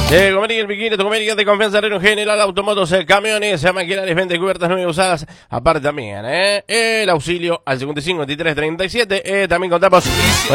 Comería el Bikini, tu comería de confianza, Reno General, Automotos, camiones, maquinarias, vende cubiertas nuevas usadas. Aparte también, el auxilio al 55 23 37. También contamos con